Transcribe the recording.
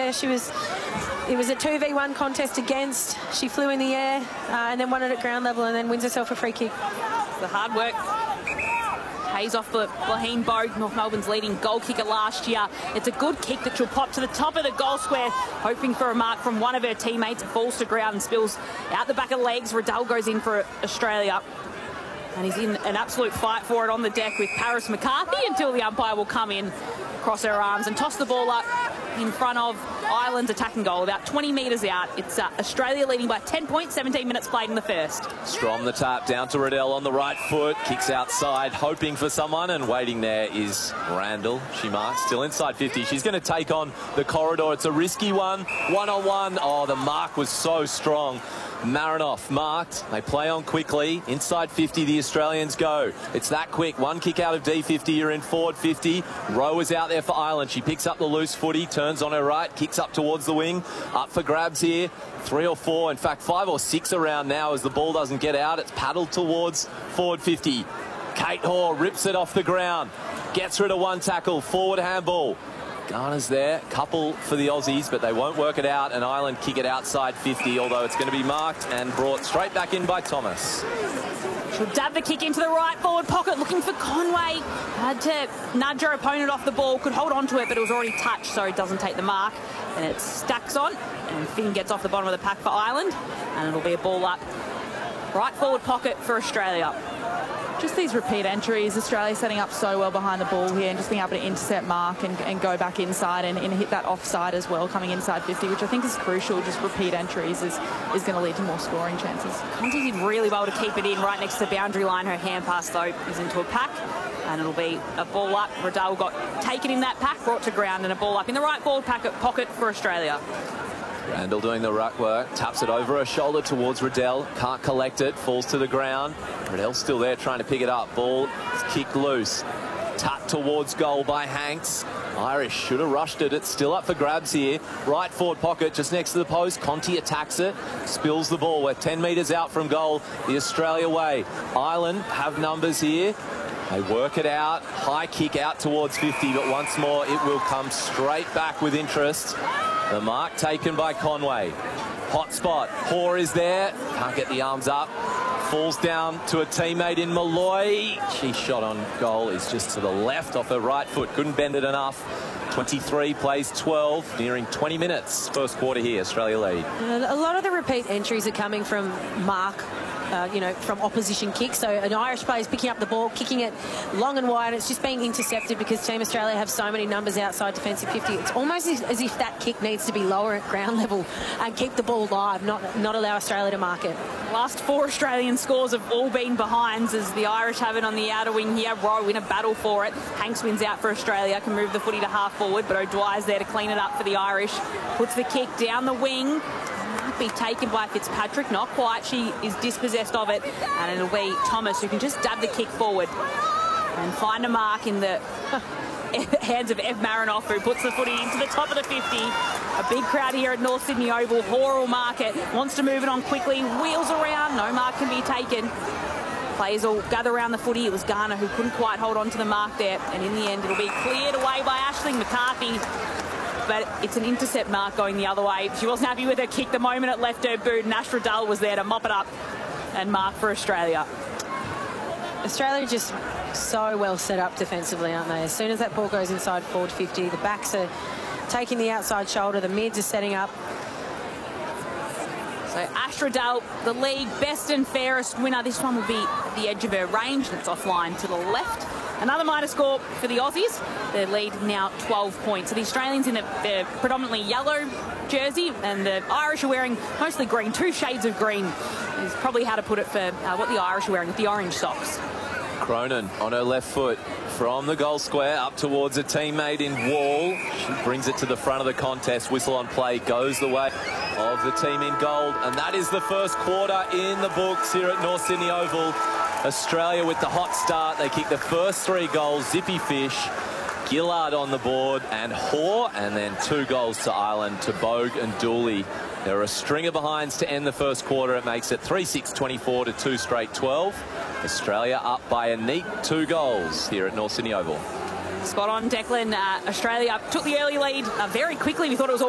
where it was a 2v1 contest against. She flew in the air and then won it at ground level and then wins herself a free kick. The hard work pays off for Blaheem Bogue, North Melbourne's leading goal kicker last year. It's a good kick that she'll pop to the top of the goal square, hoping for a mark from one of her teammates. It falls to ground and spills out the back of the legs. Riddell goes in for Australia. And he's in an absolute fight for it on the deck with Paris McCarthy until the umpire will come in, cross her arms and toss the ball up in front of Ireland's attacking goal, about 20 metres out. It's Australia leading by 10 points, 17 minutes played in the first. Strom the tap down to Riddell on the right foot, kicks outside, hoping for someone, and waiting there is Randall. She marks, still inside 50. She's going to take on the corridor. It's a risky one, one-on-one. Oh, the mark was so strong. Marinoff marked. They play on quickly. Inside 50, the Australians go. It's that quick. One kick out of D50, you're in forward 50. Rowe is out there for Ireland. She picks up the loose footy, turns on her right, kicks up towards the wing. Up for grabs here. 3 or 4, in fact 5 or 6 around now as the ball doesn't get out. It's paddled towards forward 50. Kate Hoare rips it off the ground. Gets rid of one tackle. Forward handball. Garner's there, couple for the Aussies, but they won't work it out, and Ireland kick it outside 50, although it's going to be marked and brought straight back in by Thomas. She'll dab the kick into the right forward pocket, looking for Conway. Had to nudge her opponent off the ball, could hold on to it, but it was already touched, so it doesn't take the mark. And it stacks on, and Finn gets off the bottom of the pack for Ireland, and it'll be a ball up. Right forward pocket for Australia. Just these repeat entries, Australia setting up so well behind the ball here and just being able to intercept mark and go back inside and hit that offside as well, coming inside 50, which I think is crucial. Just repeat entries is going to lead to more scoring chances. Conti did really well to keep it in right next to the boundary line. Her hand pass, though, is into a pack, and it'll be a ball up. Riddell got taken in that pack, brought to ground, and a ball up in the right forward pocket for Australia. Randall doing the ruck work, taps it over her shoulder towards Riddell, can't collect it, falls to the ground. Riddell's still there trying to pick it up. Ball is kicked loose. Tap towards goal by Hanks. Irish should have rushed it. It's still up for grabs here. Right forward pocket just next to the post. Conti attacks it, spills the ball. We're 10 metres out from goal, the Australia way. Ireland have numbers here. They work it out. High kick out towards 50, but once more it will come straight back with interest. The mark taken by Conway. Hot spot. Hoare is there. Can't get the arms up. Falls down to a teammate in Malloy. She shot on goal is just to the left off her right foot. Couldn't bend it enough. 23 plays 12, nearing 20 minutes. First quarter here, Australia lead. A lot of the repeat entries are coming from mark. From opposition kicks. So an Irish player is picking up the ball, kicking it long and wide. It's just being intercepted because Team Australia have so many numbers outside defensive 50. It's almost as if that kick needs to be lower at ground level and keep the ball live, not allow Australia to mark it. Last 4 Australian scores have all been behinds as the Irish have it on the outer wing here. Rowe in a battle for it. Hanks wins out for Australia, can move the footy to half forward, but O'Dwyer's there to clean it up for the Irish. Puts the kick down the wing. Be taken by Fitzpatrick, not quite. She is dispossessed of it, and it'll be Thomas who can just dab the kick forward and find a mark in the hands of Ev Marinoff, who puts the footy into the top of the 50. A big crowd here at North Sydney Oval. Hoare will mark it, wants to move it on quickly, wheels around, no mark can be taken. Players will gather around the footy. It was Garner who couldn't quite hold on to the mark there, and in the end it'll be cleared away by Aisling McCarthy. But it's an intercept mark going the other way. She wasn't happy with her kick the moment it left her boot, and Ash Riddell was there to mop it up and mark for Australia. Australia are just so well set up defensively, aren't they? As soon as that ball goes inside forward 50, the backs are taking the outside shoulder, the mids are setting up. So Ash Riddell, the league best and fairest winner. This one will be at the edge of her range, and it's offline to the left. Another minor score for the Aussies. Their lead now 12 points. So the Australians in their predominantly yellow jersey, and the Irish are wearing mostly green. 2 shades of green is probably how to put it for what the Irish are wearing with the orange socks. Cronin on her left foot from the goal square up towards a teammate in Wall. She brings it to the front of the contest. Whistle on play goes the way of the team in gold, and that is the first quarter in the books here at North Sydney Oval. Australia with the hot start. They kick the first 3 goals. Zippy Fish, Gillard on the board, and Hoare, and then 2 goals to Ireland, to Bogue and Dooley. There are a string of behinds to end the first quarter. It makes it 3-6-24 to 2 straight 12. Australia up by a neat 2 goals here at North Sydney Oval. Spot on, Declan. Australia took the early lead very quickly. We thought it was all